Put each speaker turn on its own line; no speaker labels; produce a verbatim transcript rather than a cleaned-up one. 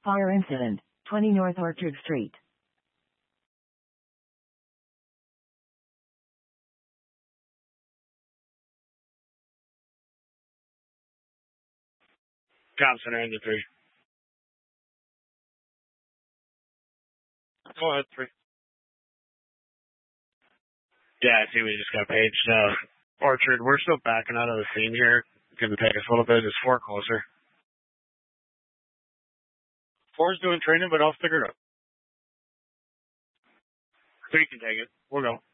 Fire incident, twenty North Orchard Street.
Comm Center, engine three. Go ahead, three. Yeah, I see we just got paged. Uh, Orchard, we're still backing out of the scene here. Gonna take us a little bit. It's four closer. Four's doing training, but I'll figure it out. Three can take it. We'll go.